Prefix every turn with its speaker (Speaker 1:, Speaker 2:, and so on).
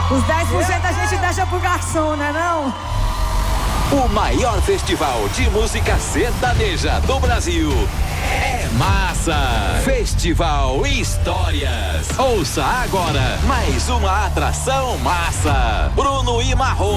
Speaker 1: Os 10% a gente deixa pro garçom, né não?
Speaker 2: O maior festival de música sertaneja do Brasil é Massa. Festival Histórias. Ouça agora mais uma atração Massa. Bruno e Marrom.